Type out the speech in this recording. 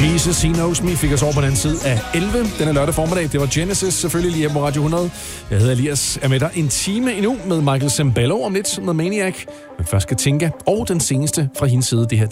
Jesus, He Knows Me fik os over på den anden side af 11. Denne lørdag formiddag. Det var Genesis, selvfølgelig lige her på Radio 100. Jeg hedder Elias, er med dig en time endnu med Michael Sembello om lidt med Maniac. Men først skal Tinka og den seneste fra hendes side. Det her,